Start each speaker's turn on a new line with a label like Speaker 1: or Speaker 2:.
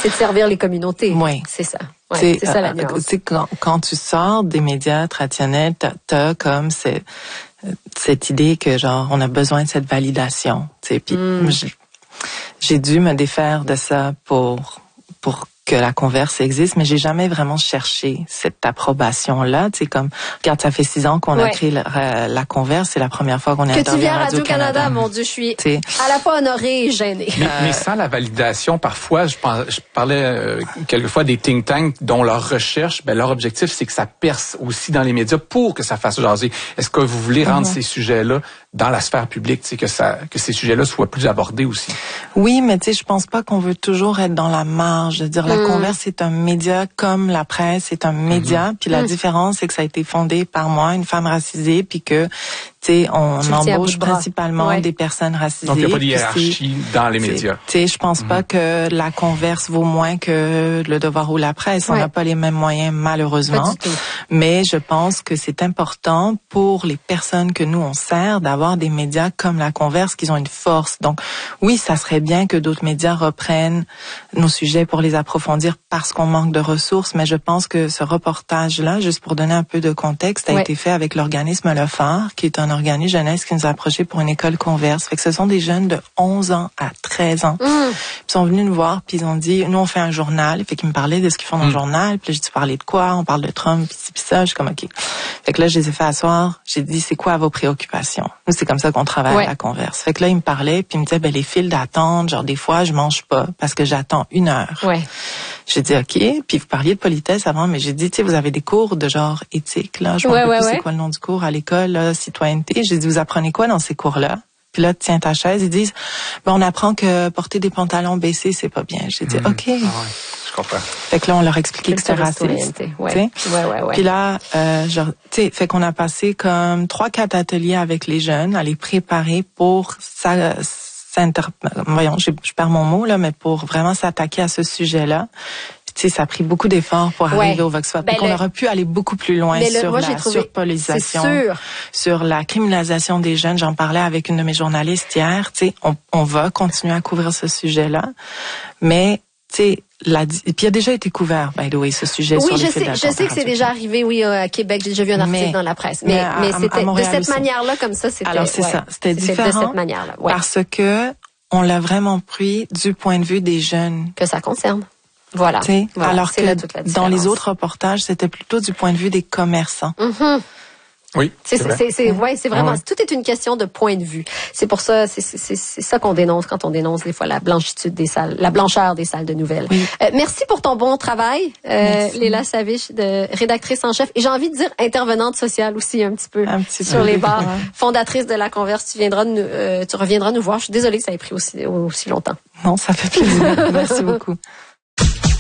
Speaker 1: C'est de servir les communautés.
Speaker 2: Oui.
Speaker 1: C'est ça. Ouais, c'est ça la nuance.
Speaker 2: Quand tu sors des médias traditionnels, t'as comme cette idée que genre on a besoin de cette validation. Puis j'ai dû me défaire de ça pour que la Converse existe, mais j'ai jamais vraiment cherché cette approbation-là. Tu sais, comme, regarde, ça fait 6 ans qu'on a créé la Converse, c'est la première fois qu'on est interviewé à
Speaker 1: Radio-Canada. Mon Dieu, je suis à la fois honorée et gênée.
Speaker 3: Mais sans la validation, parfois, je parlais quelquefois des think tanks dont leur recherche, leur objectif, c'est que ça perce aussi dans les médias pour que ça fasse jaser. Est-ce que vous voulez rendre ces sujets-là dans la sphère publique, tu sais, que ces sujets-là soient plus abordés aussi?
Speaker 2: Oui, mais tu sais, je pense pas qu'on veut toujours être dans la marge. Je veux dire, la Converse est un média comme la presse, c'est un média. Puis la différence, c'est que ça a été fondé par moi, une femme racisée, puis que on embauche principalement des personnes racisées.
Speaker 3: Donc, il n'y a pas de hiérarchie dans les médias.
Speaker 2: Je pense pas que la Converse vaut moins que Le Devoir ou la presse. On n'a pas les mêmes moyens, malheureusement. Mais je pense que c'est important pour les personnes que nous, on sert, d'avoir des médias comme la Converse, qui ont une force. Donc, oui, ça serait bien que d'autres médias reprennent nos sujets pour les approfondir parce qu'on manque de ressources. Mais je pense que ce reportage-là, juste pour donner un peu de contexte, a été fait avec l'organisme Le Phare, qui est un organisme jeunesse qui nous a approchés pour une école Converse. Fait que ce sont des jeunes de 11 ans à 13 ans. Ils sont venus nous voir, puis ils ont dit, nous, on fait un journal. Fait qu'ils me parlaient de ce qu'ils font dans le journal. Puis là, j'ai dit, parler de quoi? On parle de Trump, puis ça. Je suis comme, OK. Fait que là, je les ai fait asseoir. J'ai dit, c'est quoi vos préoccupations? Nous, c'est comme ça qu'on travaille à la Converse. Fait que là, ils me parlaient, puis ils me disaient, les files d'attente, genre, des fois, je mange pas parce que j'attends 1 heure. J'ai dit, OK. Puis vous parliez de politesse avant, mais j'ai dit, tu sais, vous avez des cours de genre éthique, là. Je me rappelle plus c'est quoi le nom du cours à l'école, là, citoyenneté. J'ai dit, vous apprenez quoi dans ces cours-là? Puis là, tiens ta chaise, ils disent, on apprend que porter des pantalons baissés, c'est pas bien. J'ai dit, OK.
Speaker 3: Je comprends.
Speaker 2: Fait que là, on leur expliquait que c'était raciste. Puis là, fait qu'on a passé comme 3-4 ateliers avec les jeunes à les préparer pour je perds mon mot, là, mais pour vraiment s'attaquer à ce sujet-là. Puis, ça a pris beaucoup d'efforts pour arriver au Vox Pop. Donc, on aurait pu aller beaucoup plus loin sur la surpolitisation, sur la criminalisation des jeunes. J'en parlais avec une de mes journalistes hier. Tu sais, on va continuer à couvrir ce sujet-là. Mais, tu sais, puis il a déjà été couvert, by the way, ce sujet sur les faits d'attente.
Speaker 1: Je sais que c'est déjà arrivé, à Québec. J'ai déjà vu un article dans la presse. Mais c'était de cette manière-là, comme ça, c'était. Alors,
Speaker 2: c'est ça. C'était différent.
Speaker 1: De cette manière-là.
Speaker 2: Parce que on l'a vraiment pris du point de vue des jeunes.
Speaker 1: Que ça concerne. Voilà.
Speaker 2: Alors que dans les autres reportages, c'était plutôt du point de vue des commerçants.
Speaker 3: Oui.
Speaker 1: C'est vraiment, tout est une question de point de vue. C'est pour ça, c'est ça qu'on dénonce quand on dénonce des fois la blanchitude des salles, la blancheur des salles de nouvelles. Merci pour ton bon travail, Léla Savich, rédactrice en chef. Et j'ai envie de dire intervenante sociale aussi un petit peu sur les bars. Fondatrice de la Converse, tu reviendras nous voir. Je suis désolée que ça ait pris aussi longtemps.
Speaker 2: Non, ça fait plaisir. Merci beaucoup.